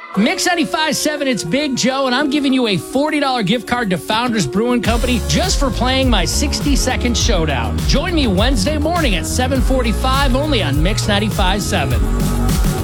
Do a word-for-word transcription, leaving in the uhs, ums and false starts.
Mix ninety-five point seven, it's Big Joe, and I'm giving you a forty dollars gift card to Founders Brewing Company just for playing my sixty-second showdown. Join me Wednesday morning at seven forty-five only on Mix ninety-five point seven.